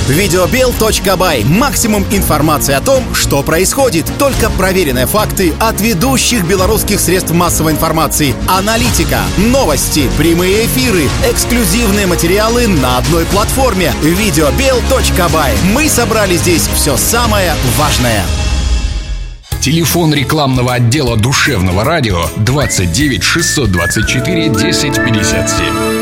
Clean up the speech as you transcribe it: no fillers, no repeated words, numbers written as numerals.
Videobill.by. Максимум информации о том, что происходит. Только проверенные факты от ведущих белорусских средств массовой информации. Аналитика, новости, прямые эфиры, эксклюзивные материалы на одной платформе. Videobill.by. Мы собрали здесь все самое важное. Телефон рекламного отдела душевного радио 29 624 10 57.